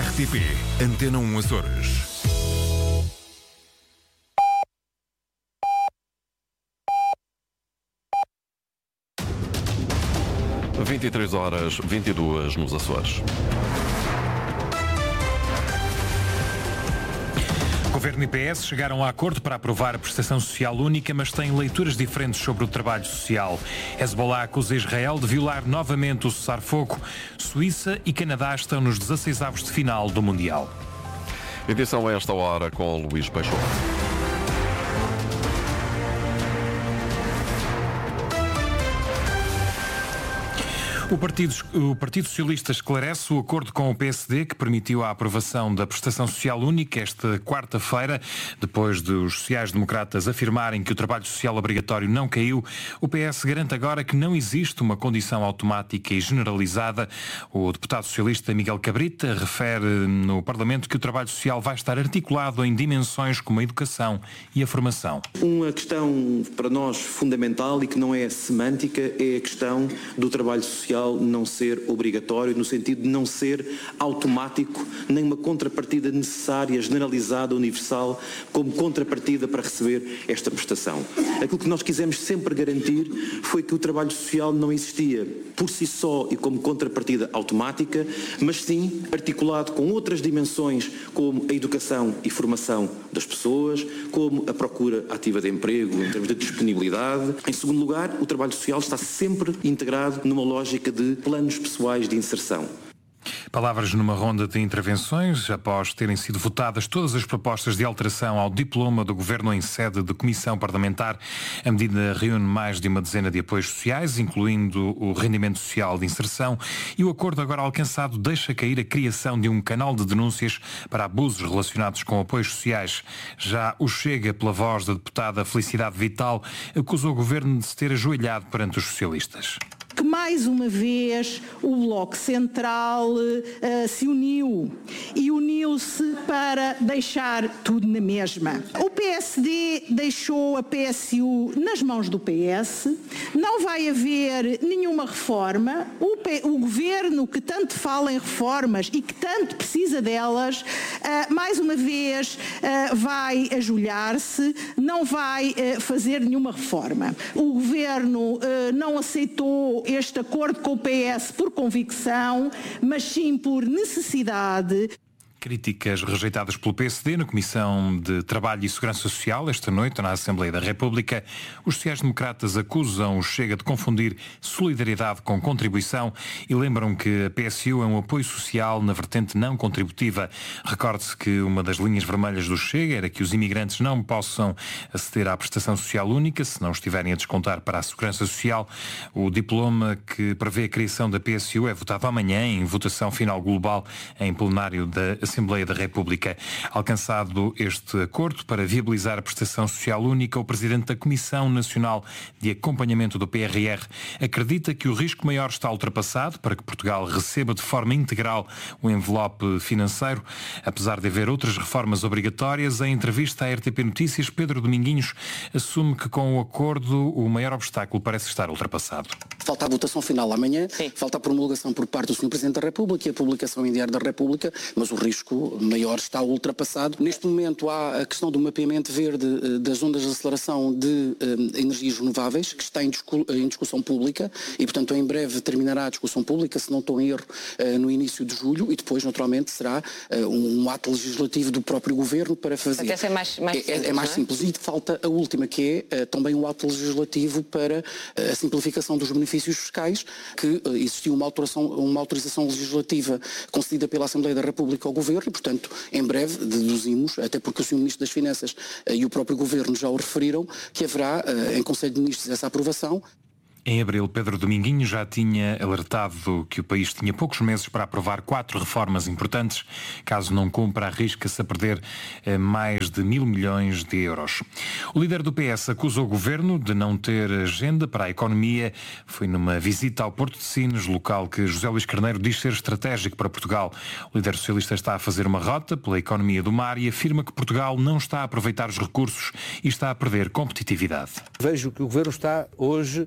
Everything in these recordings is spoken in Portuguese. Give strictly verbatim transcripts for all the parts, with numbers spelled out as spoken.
R T P Antena um Açores. vinte e três horas, vinte e duas nos Açores. Governo e P S chegaram a acordo para aprovar a prestação social única, mas têm leituras diferentes sobre o trabalho social. Hezbollah acusa Israel de violar novamente o cessar-fogo. Suíça e Canadá estão nos dezasseisavos de final do Mundial. Edição a esta hora com Luís Peixoto. O Partido, o Partido Socialista esclarece o acordo com o P S D que permitiu a aprovação da prestação social única esta quarta-feira, depois dos sociais-democratas afirmarem que o trabalho social obrigatório não caiu. O P S garante agora que não existe uma condição automática e generalizada. O deputado socialista Miguel Cabrita refere no Parlamento que o trabalho social vai estar articulado em dimensões como a educação e a formação. Uma questão para nós fundamental e que não é semântica é a questão do trabalho social não ser obrigatório, no sentido de não ser automático, nem uma contrapartida necessária, generalizada, universal, como contrapartida para receber esta prestação. Aquilo que nós quisemos sempre garantir foi que o trabalho social não existia por si só e como contrapartida automática, mas sim articulado com outras dimensões, como a educação e formação das pessoas, como a procura ativa de emprego em termos de disponibilidade. Em segundo lugar, o trabalho social está sempre integrado numa lógica de planos pessoais de inserção. Palavras numa ronda de intervenções, após terem sido votadas todas as propostas de alteração ao diploma do Governo em sede de comissão parlamentar. A medida reúne mais de uma dezena de apoios sociais, incluindo o rendimento social de inserção, e o acordo agora alcançado deixa cair a criação de um canal de denúncias para abusos relacionados com apoios sociais. Já o Chega, pela voz da deputada Felicidade Vital, acusou o Governo de se ter ajoelhado perante os socialistas. Que mais uma vez o Bloco Central uh, se uniu e uniu-se para deixar tudo na mesma. O P S D deixou a P S U nas mãos do P S, não vai haver nenhuma reforma, o, P, o Governo que tanto fala em reformas e que tanto precisa delas, uh, mais uma vez uh, vai ajoelhar-se, não vai uh, fazer nenhuma reforma. O Governo uh, não aceitou este acordo com o P S por convicção, mas sim por necessidade. Críticas rejeitadas pelo P S D na Comissão de Trabalho e Segurança Social esta noite na Assembleia da República. Os sociais-democratas acusam o Chega de confundir solidariedade com contribuição e lembram que a P S U é um apoio social na vertente não contributiva. Recorde-se que uma das linhas vermelhas do Chega era que os imigrantes não possam aceder à prestação social única se não estiverem a descontar para a Segurança Social. O diploma que prevê a criação da P S U é votado amanhã em votação final global em plenário da Assembleia da República. Alcançado este acordo para viabilizar a prestação social única, o Presidente da Comissão Nacional de Acompanhamento do P R R acredita que o risco maior está ultrapassado para que Portugal receba de forma integral o envelope financeiro. Apesar de haver outras reformas obrigatórias, em entrevista à R T P Notícias, Pedro Dominguinhos assume que com o acordo o maior obstáculo parece estar ultrapassado. Falta a votação final amanhã, Sim. falta a promulgação por parte do senhor Presidente da República e a publicação em Diário da República, mas o risco maior está ultrapassado. Neste momento há a questão do mapeamento verde das ondas de aceleração de um, energias renováveis, que está em, discu- em discussão pública e, portanto, em breve terminará a discussão pública, se não estou em erro, uh, no início de julho, e depois, naturalmente, será uh, um, um ato legislativo do próprio Governo para fazer. Até ser mais, mais é, simples, é, é mais não é? simples. E falta a última, que é uh, também um ato legislativo para uh, a simplificação dos benefícios fiscais, que uh, existiu uma, alteração, uma autorização legislativa concedida pela Assembleia da República ao Governo e, portanto, em breve deduzimos, até porque o senhor Ministro das Finanças uh, e o próprio Governo já o referiram, que haverá uh, em Conselho de Ministros essa aprovação. Em abril, Pedro Dominguinho já tinha alertado que o país tinha poucos meses para aprovar quatro reformas importantes. Caso não cumpra, arrisca-se a perder mais de mil milhões de euros. O líder do P S acusa o governo de não ter agenda para a economia. Foi numa visita ao Porto de Sines, local que José Luís Carneiro diz ser estratégico para Portugal. O líder socialista está a fazer uma rota pela economia do mar e afirma que Portugal não está a aproveitar os recursos e está a perder competitividade. Vejo que o governo está hoje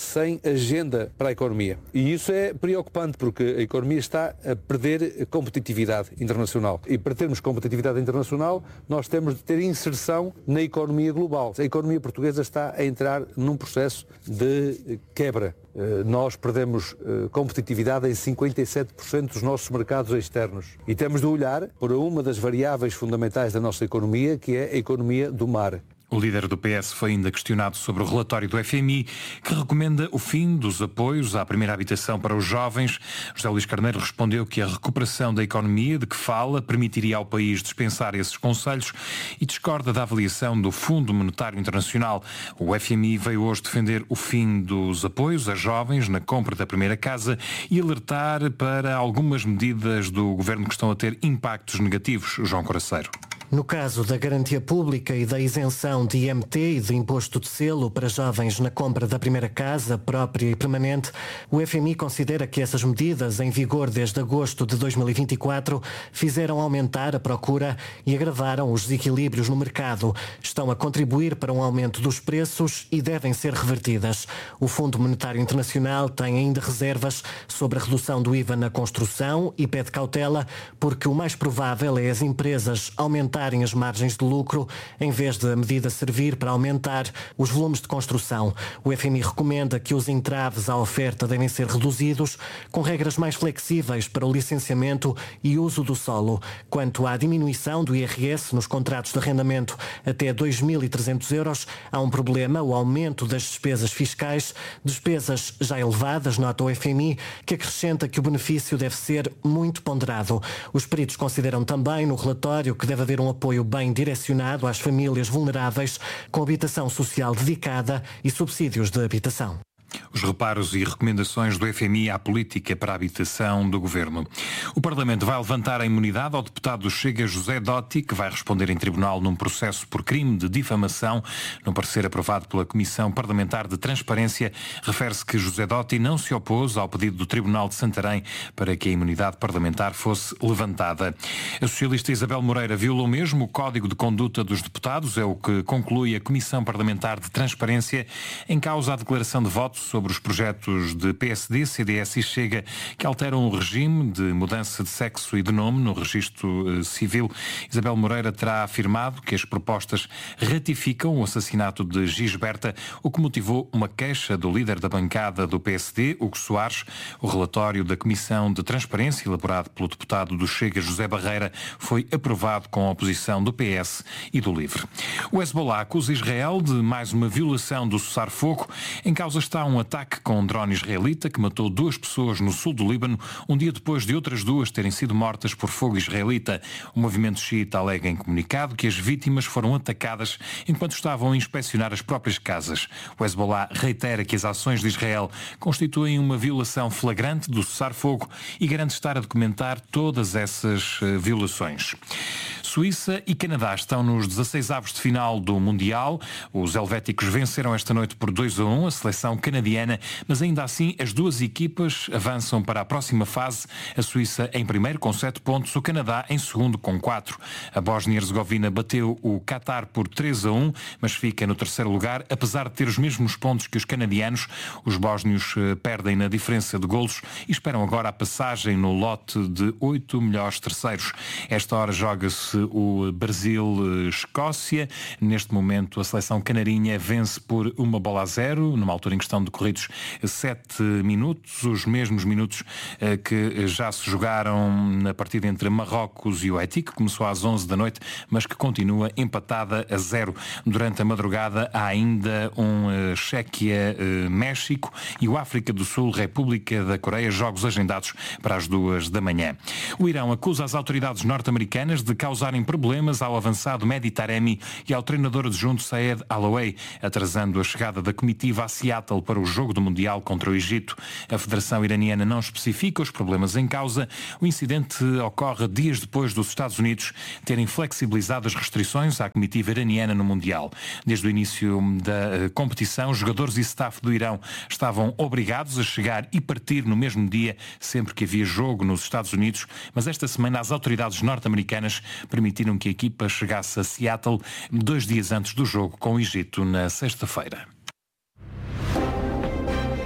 sem agenda para a economia. E isso é preocupante, porque a economia está a perder competitividade internacional. E para termos competitividade internacional, nós temos de ter inserção na economia global. A economia portuguesa está a entrar num processo de quebra. Nós perdemos competitividade em cinquenta e sete por cento dos nossos mercados externos. E temos de olhar para uma das variáveis fundamentais da nossa economia, que é a economia do mar. O líder do P S foi ainda questionado sobre o relatório do F M I, que recomenda o fim dos apoios à primeira habitação para os jovens. José Luís Carneiro respondeu que a recuperação da economia de que fala permitiria ao país dispensar esses conselhos e discorda da avaliação do Fundo Monetário Internacional. O F M I veio hoje defender o fim dos apoios a jovens na compra da primeira casa e alertar para algumas medidas do governo que estão a ter impactos negativos. João Coraceiro. No caso da garantia pública e da isenção de I M T e de imposto de selo para jovens na compra da primeira casa, própria e permanente, o F M I considera que essas medidas, em vigor desde agosto de dois mil e vinte e quatro, fizeram aumentar a procura e agravaram os desequilíbrios no mercado. Estão a contribuir para um aumento dos preços e devem ser revertidas. O Fundo Monetário Internacional tem ainda reservas sobre a redução do I V A na construção e pede cautela, porque o mais provável é as empresas aumentarem as margens de lucro em vez de a medida servir para aumentar os volumes de construção. O F M I recomenda que os entraves à oferta devem ser reduzidos com regras mais flexíveis para o licenciamento e uso do solo. Quanto à diminuição do I R S nos contratos de arrendamento até dois mil e trezentos euros, há um problema, o aumento das despesas fiscais, despesas já elevadas, nota o F M I, que acrescenta que o benefício deve ser muito ponderado. Os peritos consideram também no relatório que deve haver um apoio bem direcionado às famílias vulneráveis, com habitação social dedicada e subsídios de habitação. Os reparos e recomendações do F M I à política para a habitação do Governo. O Parlamento vai levantar a imunidade ao deputado do Chega, José Dotti, que vai responder em tribunal num processo por crime de difamação. No parecer aprovado pela Comissão Parlamentar de Transparência, refere-se que José Dotti não se opôs ao pedido do Tribunal de Santarém para que a imunidade parlamentar fosse levantada. A socialista Isabel Moreira violou mesmo o Código de Conduta dos Deputados, é o que conclui a Comissão Parlamentar de Transparência, em causa a declaração de votos sobre os projetos de P S D, C D S e Chega que alteram o regime de mudança de sexo e de nome no registro civil. Isabel Moreira terá afirmado que as propostas ratificam o assassinato de Gisberta, o que motivou uma queixa do líder da bancada do P S D, Hugo Soares. O relatório da Comissão de Transparência, elaborado pelo deputado do Chega, José Barreira, foi aprovado com a oposição do P S e do LIVRE. O Hezbollah acusa Israel de mais uma violação do cessar-fogo. Em causa está um ataque com um drone israelita que matou duas pessoas no sul do Líbano, um dia depois de outras duas terem sido mortas por fogo israelita. O movimento xiita alega em comunicado que as vítimas foram atacadas enquanto estavam a inspecionar as próprias casas. O Hezbollah reitera que as ações de Israel constituem uma violação flagrante do cessar-fogo e garante estar a documentar todas essas violações. Suíça e Canadá estão nos dezasseis avos de final do Mundial. Os helvéticos venceram esta noite por dois a um a seleção canadiana, mas ainda assim as duas equipas avançam para a próxima fase. A Suíça em primeiro com sete pontos, o Canadá em segundo com quatro. A Bósnia e Herzegovina bateu o Qatar por três a um, mas fica no terceiro lugar, apesar de ter os mesmos pontos que os canadianos. Os bósnios perdem na diferença de golos e esperam agora a passagem no lote de oito melhores terceiros. Esta hora joga-se o Brasil-Escócia. Neste momento a seleção canarinha vence por uma bola a zero, numa altura em que estão decorridos sete minutos, os mesmos minutos que já se jogaram na partida entre Marrocos e o Haiti, que começou às onze da noite, mas que continua empatada a zero. Durante a madrugada há ainda um Chequia-México e o África do Sul, República da Coreia, jogos agendados para as duas da manhã. O Irão acusa as autoridades norte-americanas de causarem problemas ao avançado Mehdi Taremi e ao treinador adjunto Saed Alaway, atrasando a chegada da comitiva a Seattle para o jogo do Mundial contra o Egito. A Federação Iraniana não especifica os problemas em causa. O incidente ocorre dias depois dos Estados Unidos terem flexibilizado as restrições à comitiva iraniana no Mundial. Desde o início da competição, jogadores e staff do Irão estavam obrigados a chegar e partir no mesmo dia, sempre que havia jogo nos Estados Unidos, mas esta semana as autoridades norte-americanas permitiram que a equipa chegasse a Seattle dois dias antes do jogo com o Egito na sexta-feira.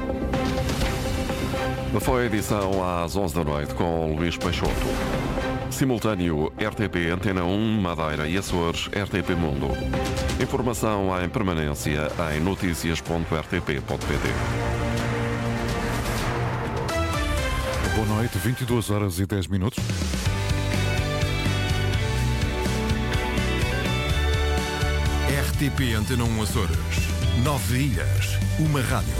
Foi a edição às onze da noite com Luís Peixoto. Simultâneo R T P Antena um, Madeira e Açores, R T P Mundo. Informação em permanência em notícias ponto r t p ponto p t. Boa noite, vinte e duas horas e dez minutos. R T P Antena um Açores. Nove ilhas, uma rádio.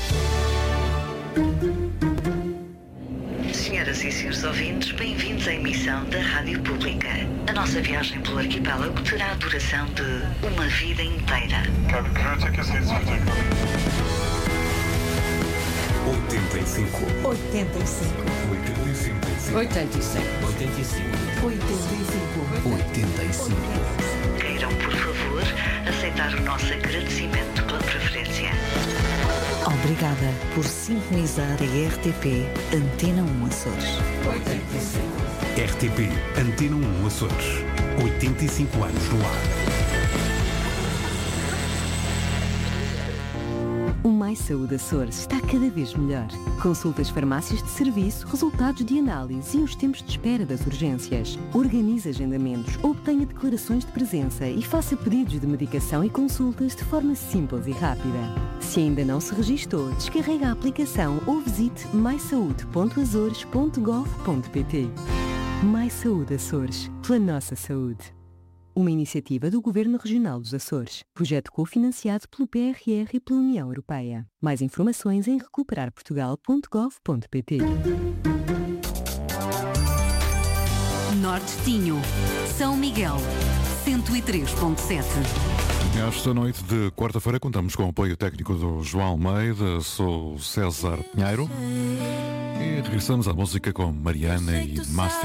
Senhoras e senhores ouvintes, bem-vindos à emissão da Rádio Pública. A nossa viagem pelo arquipélago terá a duração de uma vida inteira. oitenta e cinco. oitenta e cinco. oitenta e cinco. oitenta e cinco. oitenta e cinco. oitenta e cinco. oitenta e cinco. Queiram, por favor, aceitar o nosso agradecimento pela preferência. Obrigada por sintonizar a R T P Antena um Açores. oitenta e cinco. R T P Antena um Açores. oitenta e cinco anos no ar. O Mais Saúde Açores está cada vez melhor. Consultas, farmácias de serviço, resultados de análise e os tempos de espera das urgências. Organize agendamentos, obtenha declarações de presença e faça pedidos de medicação e consultas de forma simples e rápida. Se ainda não se registou, descarregue a aplicação ou visite mais saúde ponto azores ponto gov ponto p t. Mais Saúde Açores, pela nossa saúde. Uma iniciativa do Governo Regional dos Açores. Projeto cofinanciado pelo P R R e pela União Europeia. Mais informações em recuperar portugal ponto gov ponto p t. Norte-Tinho, São Miguel, cento e três ponto sete. Esta noite de quarta-feira contamos com o apoio técnico do João Almeida, sou César Pinheiro e regressamos à música com Mariana e Master.